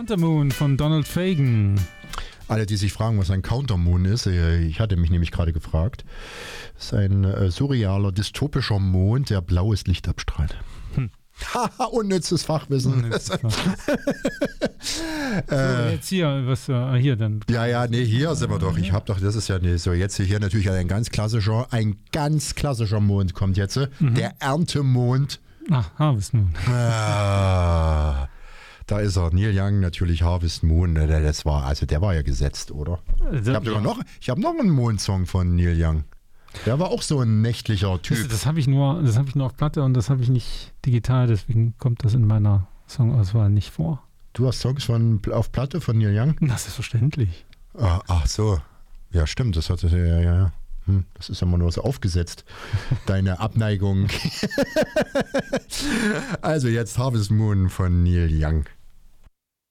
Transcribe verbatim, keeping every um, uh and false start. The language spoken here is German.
Countermoon von Donald Fagen. Alle, die sich fragen, was ein Countermoon ist, ich hatte mich nämlich gerade gefragt. Es ist ein äh, surrealer, dystopischer Mond, der blaues Licht abstrahlt. Hm. Haha, unnützes Fachwissen. Unnützes Fachwissen. So, jetzt hier, was äh, hier dann? Ja, ja, nee, hier sind wir doch. Ich hab doch, das ist ja nee, so. Jetzt hier natürlich ein ganz klassischer, ein ganz klassischer Mond kommt jetzt. Mhm. Der Erntemond. Ach, Harvest Moon. Ah, da ist er. Neil Young, natürlich Harvest Moon. Das war, also der war ja gesetzt, oder? Ich habe ja. noch, ich hab noch einen Mondsong von Neil Young. Der war auch so ein nächtlicher Typ. Das, das habe ich nur, das habe ich nur auf Platte und das habe ich nicht digital, deswegen kommt das in meiner Songauswahl nicht vor. Du hast Songs von, auf Platte von Neil Young? Das ist verständlich. Ah, ach so. Ja, stimmt. Das hatte ja, ja, ja. Hm, das ist immer nur so aufgesetzt. Deine Abneigung. Also jetzt Harvest Moon von Neil Young.